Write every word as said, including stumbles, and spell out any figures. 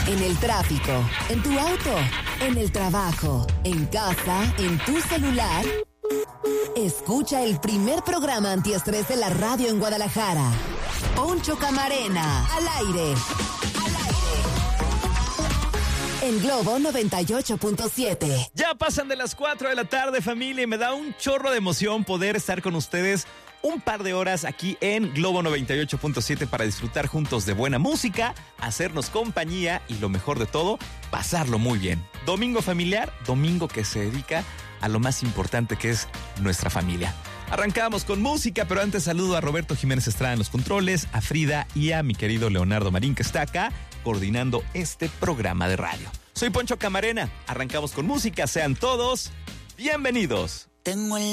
En el tráfico, en tu auto, en el trabajo, en casa, en tu celular. Escucha el primer programa antiestrés de la radio en Guadalajara. Poncho Camarena, al aire. Al aire. En Globo noventa y ocho punto siete. Ya pasan de las cuatro de la tarde, familia, y me da un chorro de emoción poder estar con ustedes un par de horas aquí en Globo noventa y ocho punto siete para disfrutar juntos de buena música, hacernos compañía y lo mejor de todo, pasarlo muy bien. Domingo familiar, domingo que se dedica a lo más importante que es nuestra familia. Arrancamos con música, pero antes saludo a Roberto Jiménez Estrada en los controles, a Frida y a mi querido Leonardo Marín, que está acá coordinando este programa de radio. Soy Poncho Camarena, arrancamos con música, sean todos bienvenidos. Tengo el